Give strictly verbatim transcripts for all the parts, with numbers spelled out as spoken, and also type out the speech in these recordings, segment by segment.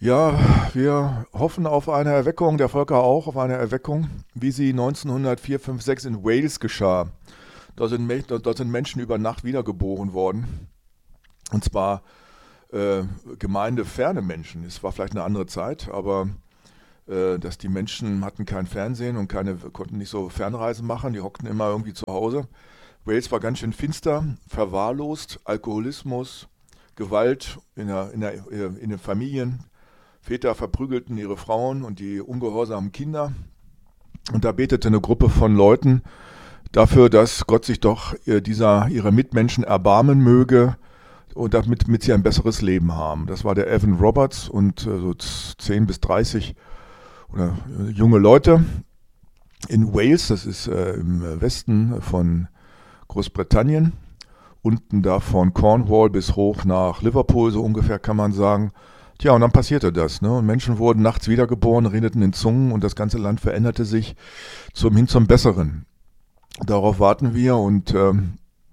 Ja, wir hoffen auf eine Erweckung, der Völker auch, auf eine Erweckung, wie sie neunzehnhundertvier, fünf, sechs in Wales geschah. Dort sind, Me- dort sind Menschen über Nacht wiedergeboren worden. Und zwar äh, gemeindeferne Menschen. Es war vielleicht eine andere Zeit, aber äh, dass die Menschen hatten kein Fernsehen und keine, konnten nicht so Fernreisen machen, die hockten immer irgendwie zu Hause. Wales war ganz schön finster, verwahrlost, Alkoholismus, Gewalt in, der, in, der, in den Familien. Väter verprügelten ihre Frauen und die ungehorsamen Kinder. Und da betete eine Gruppe von Leuten dafür, dass Gott sich doch äh, dieser, ihrer Mitmenschen erbarmen möge und damit, damit sie ein besseres Leben haben. Das war der Evan Roberts und äh, so zehn bis dreißig oder, äh, junge Leute in Wales, das ist äh, im Westen von Großbritannien, unten da von Cornwall bis hoch nach Liverpool, so ungefähr kann man sagen. Tja, und dann passierte das, ne? Und Menschen wurden nachts wiedergeboren, redeten in Zungen und das ganze Land veränderte sich zum, hin zum Besseren. Darauf warten wir und ähm,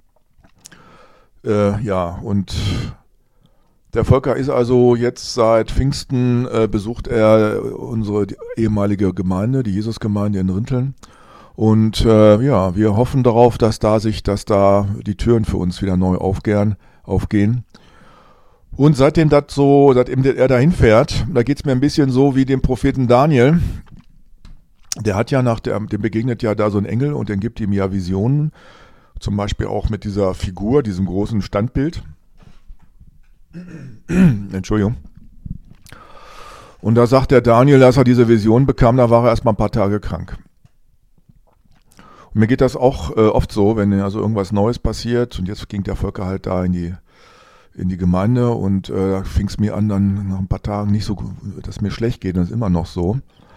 äh, ja, und der Volker ist also jetzt seit Pfingsten, äh, besucht er unsere ehemalige Gemeinde, die Jesusgemeinde in Rinteln. Und äh, ja, wir hoffen darauf, dass da sich, dass da die Türen für uns wieder neu aufgehen. aufgehen. Und seitdem das so, seitdem er dahin fährt, da geht's mir ein bisschen so wie dem Propheten Daniel. Der hat ja nach der, dem begegnet ja da so ein Engel und dann gibt ihm ja Visionen. Zum Beispiel auch mit dieser Figur, diesem großen Standbild. Entschuldigung. Und da sagt der Daniel, als er diese Vision bekam, da war er erst mal ein paar Tage krank. Und mir geht das auch äh, oft so, wenn also irgendwas Neues passiert und jetzt ging der Volker halt da in die in die Gemeinde und äh, da fing es mir an, dann nach ein paar Tagen nicht so, dass mir schlecht geht, und das ist immer noch so.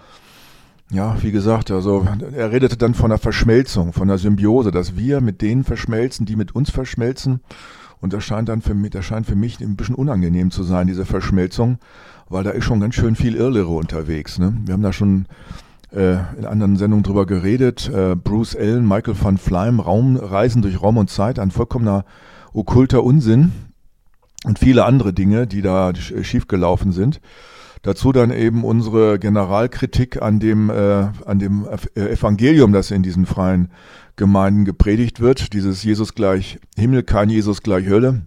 Ja, wie gesagt, also er redete dann von der Verschmelzung, von der Symbiose, dass wir mit denen verschmelzen, die mit uns verschmelzen, und das scheint dann für mich, das scheint für mich ein bisschen unangenehm zu sein, diese Verschmelzung, weil da ist schon ganz schön viel Irrlehre unterwegs, ne? Wir haben da schon äh, in anderen Sendungen drüber geredet, äh, Bruce Allen, Michael van Fleim, Raum, Reisen durch Raum und Zeit, ein vollkommener okkulter Unsinn. Und viele andere Dinge, die da schiefgelaufen sind. Dazu dann eben unsere Generalkritik an dem, äh, an dem Evangelium, das in diesen freien Gemeinden gepredigt wird. Dieses Jesus gleich Himmel, kein Jesus gleich Hölle.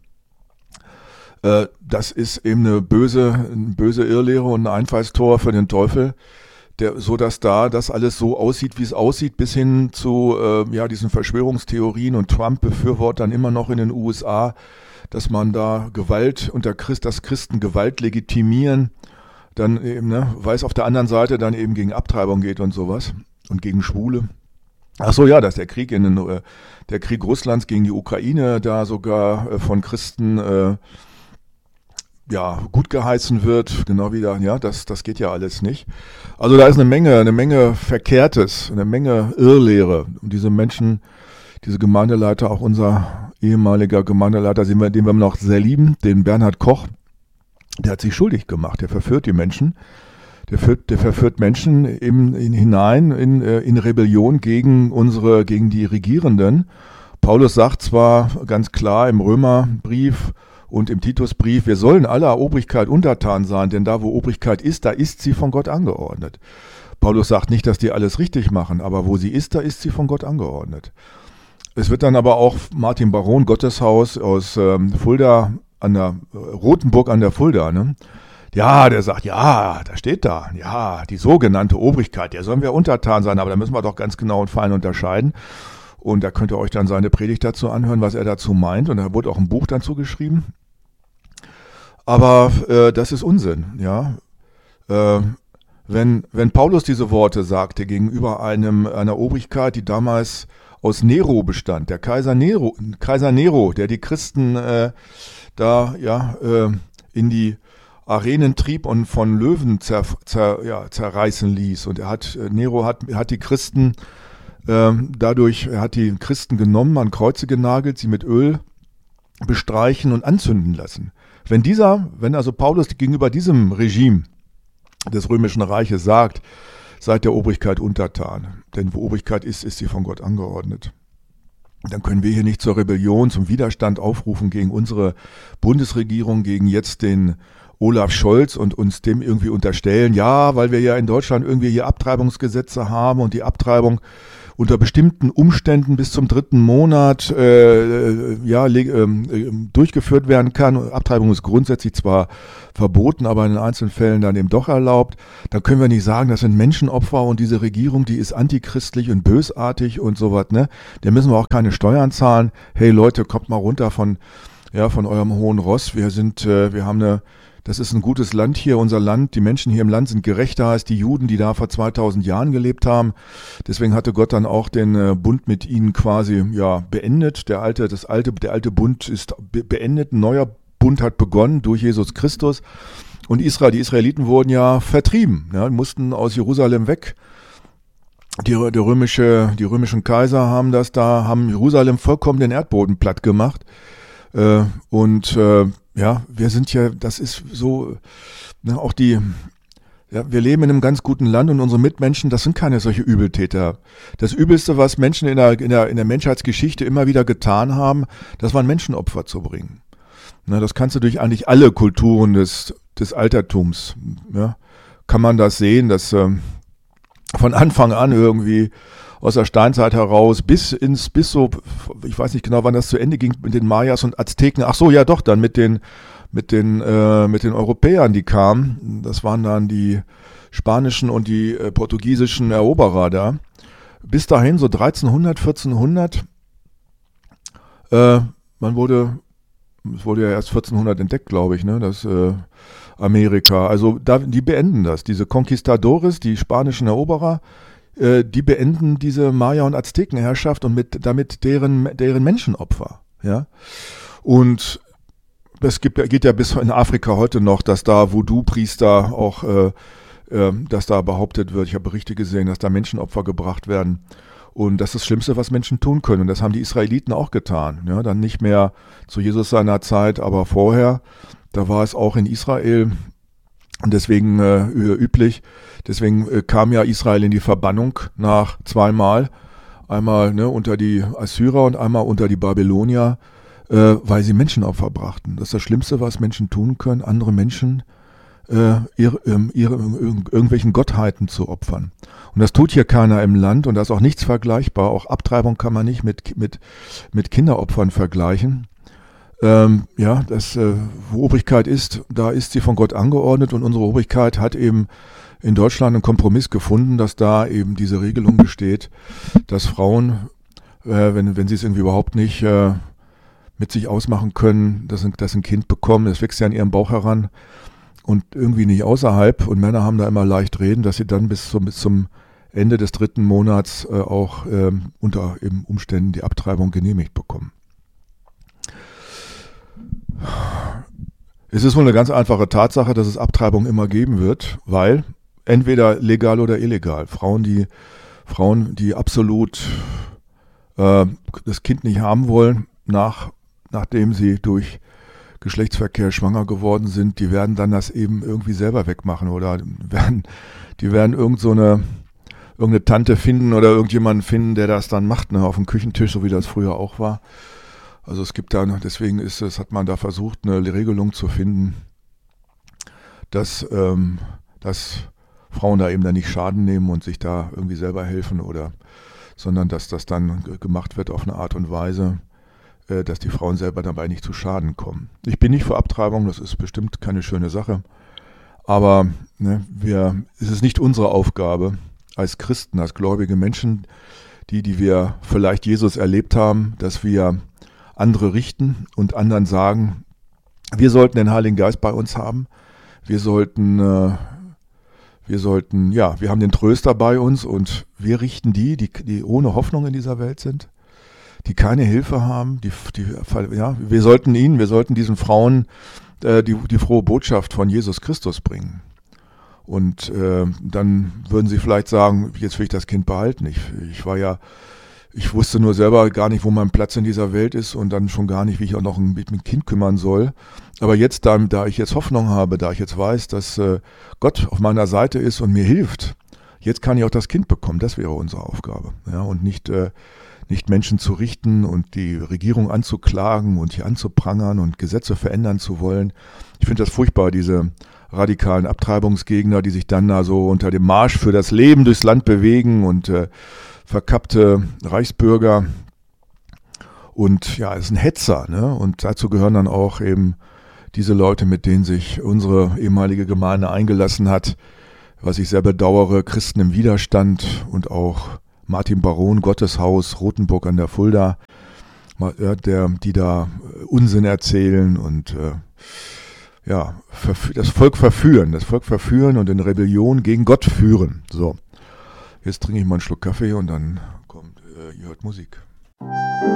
Äh, das ist eben eine böse, eine böse Irrlehre und ein Einfallstor für den Teufel, der, so dass da das alles so aussieht, wie es aussieht, bis hin zu äh, ja, diesen Verschwörungstheorien und Trump-Befürwortern immer noch in den U S A, dass man da Gewalt unter Christ, dass Christen Gewalt legitimieren, dann eben, ne, weil es auf der anderen Seite dann eben gegen Abtreibung geht und sowas und gegen Schwule. Ach so, ja, dass der Krieg in den, äh, der Krieg Russlands gegen die Ukraine da sogar äh, von Christen äh, ja gut geheißen wird, genau wie da, ja, das das geht ja alles nicht. Also da ist eine Menge, eine Menge Verkehrtes, eine Menge Irrlehre, und diese Menschen, diese Gemeindeleiter, auch unser ehemaliger Gemeindeleiter, den wir, den wir noch sehr lieben, den Bernhard Koch, der hat sich schuldig gemacht, der verführt die Menschen, der, führt, der verführt Menschen eben in, hinein in, in Rebellion gegen unsere, gegen die Regierenden. Paulus sagt zwar ganz klar im Römerbrief und im Titusbrief, wir sollen aller Obrigkeit untertan sein, denn da wo Obrigkeit ist, da ist sie von Gott angeordnet. Paulus sagt nicht, dass die alles richtig machen, aber wo sie ist, da ist sie von Gott angeordnet. Es wird dann aber auch Martin Baron, Gotteshaus aus ähm, Fulda, an der äh, Rothenburg an der Fulda, ne? Ja, der sagt, ja, da steht da, ja, die sogenannte Obrigkeit, der sollen wir untertan sein, aber da müssen wir doch ganz genau und fein unterscheiden. Und da könnt ihr euch dann seine Predigt dazu anhören, was er dazu meint. Und da wurde auch ein Buch dazu geschrieben. Aber äh, das ist Unsinn, ja. Äh, wenn, wenn Paulus diese Worte sagte gegenüber einem, einer Obrigkeit, die damals aus Nero bestand, der Kaiser Nero, Kaiser Nero, der die Christen äh, da ja äh, in die Arenen trieb und von Löwen zer, zer, ja, zerreißen ließ. Und er hat Nero hat, hat die Christen äh, dadurch, er hat die Christen genommen, an Kreuze genagelt, sie mit Öl bestreichen und anzünden lassen. Wenn dieser, wenn also Paulus gegenüber diesem Regime des Römischen Reiches sagt, seid der Obrigkeit untertan. Denn wo Obrigkeit ist, ist sie von Gott angeordnet. Dann können wir hier nicht zur Rebellion, zum Widerstand aufrufen gegen unsere Bundesregierung, gegen jetzt den Olaf Scholz und uns dem irgendwie unterstellen, ja, weil wir ja in Deutschland irgendwie hier Abtreibungsgesetze haben und die Abtreibung unter bestimmten Umständen bis zum dritten Monat äh, ja, leg, äh, durchgeführt werden kann. Abtreibung ist grundsätzlich zwar verboten, aber in einzelnen Fällen dann eben doch erlaubt. Dann können wir nicht sagen, das sind Menschenopfer und diese Regierung, die ist antichristlich und bösartig und sowas, ne? Der müssen wir auch keine Steuern zahlen. Hey Leute, kommt mal runter von, ja, von eurem hohen Ross. Wir sind, äh, wir haben eine Das ist ein gutes Land hier, unser Land. Die Menschen hier im Land sind gerechter als die Juden, die da vor zweitausend Jahren gelebt haben. Deswegen hatte Gott dann auch den äh, Bund mit ihnen quasi ja beendet. Der alte, das alte, der alte Bund ist be- beendet. Ein neuer Bund hat begonnen durch Jesus Christus. Und Israel, die Israeliten wurden ja vertrieben, ja, mussten aus Jerusalem weg. Die, der römische, die römischen Kaiser haben das da, haben Jerusalem vollkommen den Erdboden platt gemacht. Äh, und äh, ja, wir sind ja, das ist so, ne, auch die, ja, wir leben in einem ganz guten Land und unsere Mitmenschen, das sind keine solche Übeltäter. Das Übelste, was Menschen in der, in der, in der Menschheitsgeschichte immer wieder getan haben, das waren Menschenopfer zu bringen. Ne, das kannst du durch eigentlich alle Kulturen des, des Altertums, ja, kann man das sehen, dass äh, von Anfang an irgendwie aus der Steinzeit heraus bis ins, bis so, ich weiß nicht genau, wann das zu Ende ging mit den Mayas und Azteken. Ach so, ja doch, dann mit den, mit den, äh, mit den Europäern, die kamen. Das waren dann die spanischen und die äh, portugiesischen Eroberer da. Bis dahin, so dreizehnhundert, vierzehnhundert, äh, man wurde, es wurde ja erst vierzehnhundert entdeckt, glaube ich, ne, das, äh, Amerika. Also, da, die beenden das. Diese Conquistadores, die spanischen Eroberer, die beenden diese Maya- und Aztekenherrschaft und mit damit deren deren Menschenopfer, ja. Und es gibt geht ja bis in Afrika heute noch, dass da Voodoo-Priester auch, äh, äh, dass da behauptet wird, ich habe Berichte gesehen, dass da Menschenopfer gebracht werden. Und das ist das Schlimmste, was Menschen tun können. Und das haben die Israeliten auch getan. Ja, dann nicht mehr zu Jesus seiner Zeit, aber vorher, da war es auch in Israel und deswegen äh, üblich. Deswegen äh, kam ja Israel in die Verbannung nach zweimal. Einmal ne, unter die Assyrer und einmal unter die Babylonier, äh, weil sie Menschenopfer brachten. Das ist das Schlimmste, was Menschen tun können, andere Menschen äh, ihre, ähm, ihre, irg- irgendwelchen Gottheiten zu opfern. Und das tut hier keiner im Land und da ist auch nichts vergleichbar. Auch Abtreibung kann man nicht mit, mit, mit Kinderopfern vergleichen. Ähm, ja, das, äh, wo Obrigkeit ist, da ist sie von Gott angeordnet und unsere Obrigkeit hat eben in Deutschland einen Kompromiss gefunden, dass da eben diese Regelung besteht, dass Frauen, äh, wenn, wenn sie es irgendwie überhaupt nicht äh, mit sich ausmachen können, dass ein, dass ein Kind bekommen, das wächst ja in ihrem Bauch heran und irgendwie nicht außerhalb und Männer haben da immer leicht reden, dass sie dann bis zum, bis zum Ende des dritten Monats äh, auch äh, unter eben Umständen die Abtreibung genehmigt bekommen. Es ist wohl eine ganz einfache Tatsache, dass es Abtreibung immer geben wird, weil entweder legal oder illegal. Frauen, die Frauen, die absolut äh, das Kind nicht haben wollen, nach, nachdem sie durch Geschlechtsverkehr schwanger geworden sind, die werden dann das eben irgendwie selber wegmachen oder werden, die werden irgend so eine, irgendeine Tante finden oder irgendjemanden finden, der das dann macht, ne, auf dem Küchentisch, so wie das früher auch war. Also es gibt da, deswegen ist es, hat man da versucht, eine Regelung zu finden, dass, ähm, dass Frauen da eben dann nicht Schaden nehmen und sich da irgendwie selber helfen oder, sondern dass das dann gemacht wird auf eine Art und Weise, äh, dass die Frauen selber dabei nicht zu Schaden kommen. Ich bin nicht für Abtreibung, das ist bestimmt keine schöne Sache, aber ne, wir, es ist nicht unsere Aufgabe als Christen, als gläubige Menschen, die, die wir vielleicht Jesus erlebt haben, dass wir andere richten und anderen sagen, wir sollten den Heiligen Geist bei uns haben. Wir sollten, äh, wir sollten, ja, wir haben den Tröster bei uns und wir richten die, die, die ohne Hoffnung in dieser Welt sind, die keine Hilfe haben. Die, die, ja, wir sollten ihnen, wir sollten diesen Frauen äh, die, die frohe Botschaft von Jesus Christus bringen. Und äh, dann würden sie vielleicht sagen, jetzt will ich das Kind behalten. Ich, ich war ja Ich wusste nur selber gar nicht, wo mein Platz in dieser Welt ist und dann schon gar nicht, wie ich auch noch mit dem Kind kümmern soll. Aber jetzt, da, da ich jetzt Hoffnung habe, da ich jetzt weiß, dass äh, Gott auf meiner Seite ist und mir hilft, jetzt kann ich auch das Kind bekommen. Das wäre unsere Aufgabe. Ja, und nicht, äh, nicht Menschen zu richten und die Regierung anzuklagen und hier anzuprangern und Gesetze verändern zu wollen. Ich finde das furchtbar, diese radikalen Abtreibungsgegner, die sich dann da so unter dem Marsch für das Leben durchs Land bewegen und äh, verkappte Reichsbürger. Und ja, es ist ein Hetzer, ne? Und dazu gehören dann auch eben diese Leute, mit denen sich unsere ehemalige Gemeinde eingelassen hat, was ich sehr bedauere, Christen im Widerstand und auch Martin Baron, Gotteshaus, Rothenburg an der Fulda, der, die da Unsinn erzählen und äh, ja, das Volk verführen, das Volk verführen und in Rebellion gegen Gott führen. So, jetzt trinke ich mal einen Schluck Kaffee und dann kommt, äh, ihr hört Musik.